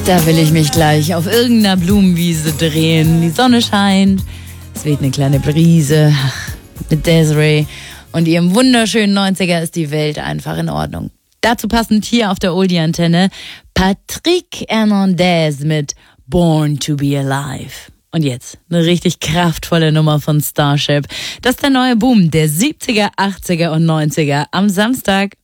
Da will ich mich gleich auf irgendeiner Blumenwiese drehen. Die Sonne scheint, es weht eine kleine Brise. Mit Desiree und ihrem wunderschönen 90er ist die Welt einfach in Ordnung. Dazu passend hier auf der Oldie-Antenne Patrick Hernandez mit Born to be Alive. Und jetzt eine richtig kraftvolle Nummer von Starship. Das ist der neue Boom der 70er, 80er und 90er am Samstag.